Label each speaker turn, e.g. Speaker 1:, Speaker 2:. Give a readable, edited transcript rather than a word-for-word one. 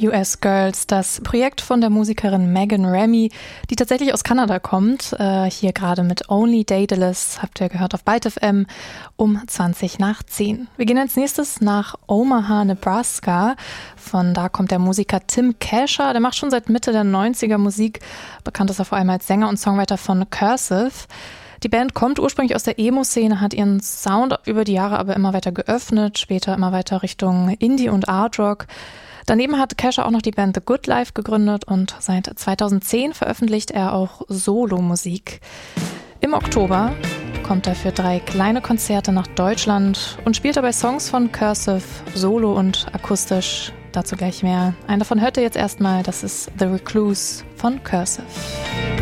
Speaker 1: US Girls, das Projekt von der Musikerin Megan Remy, die tatsächlich aus Kanada kommt. Hier gerade mit Only Daedalus, habt ihr gehört auf Byte FM, um 10:20. Wir gehen als nächstes nach Omaha, Nebraska. Von da kommt der Musiker Tim Kasher, der macht schon seit Mitte der 90er Musik. Bekannt ist er vor allem als Sänger und Songwriter von Cursive. Die Band kommt ursprünglich aus der Emo-Szene, hat ihren Sound über die Jahre aber immer weiter geöffnet, später immer weiter Richtung Indie und Art Rock. Daneben hat Kasher auch noch die Band The Good Life gegründet und seit 2010 veröffentlicht er auch Solo-Musik. Im Oktober kommt er für 3 kleine Konzerte nach Deutschland und spielt dabei Songs von Cursive, solo und akustisch. Dazu gleich mehr. Einen davon hört ihr jetzt erstmal, das ist The Recluse von Cursive.